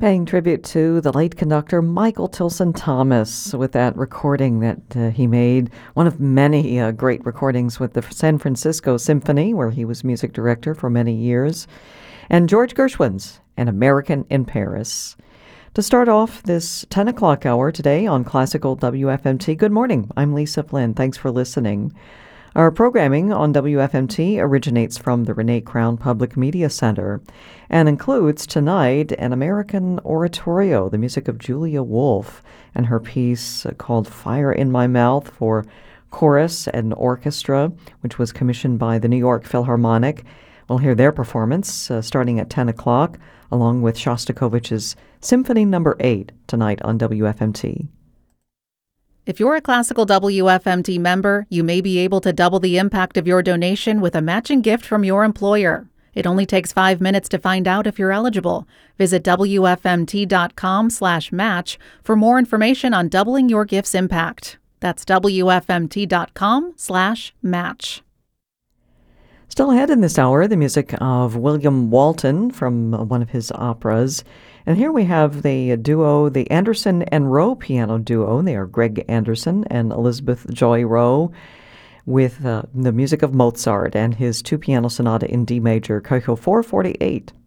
Paying tribute to the late conductor Michael Tilson Thomas with that recording that he made, one of many great recordings with the San Francisco Symphony, where he was music director for many years, and George Gershwin's An American in Paris. To start off this 10 o'clock hour today on Classical WFMT, good morning. I'm Lisa Flynn. Thanks for listening. Our programming on WFMT originates from the Renee Crown Public Media Center and includes tonight an American oratorio, the music of Julia Wolfe, and her piece called Fire in My Mouth for chorus and orchestra, which was commissioned by the New York Philharmonic. We'll hear their performance starting at 10 o'clock, along with Shostakovich's Symphony No. 8 tonight on WFMT. If you're a Classical WFMT member, you may be able to double the impact of your donation with a matching gift from your employer. It only takes 5 minutes to find out if you're eligible. Visit WFMT.com/match for more information on doubling your gift's impact. That's WFMT.com/match. Still ahead in this hour, the music of William Walton from one of his operas. And here we have the duo, the Anderson and Rowe piano duo. They are Greg Anderson and Elizabeth Joy Rowe, with the music of Mozart and his two-piano sonata in D major, Köchel 448.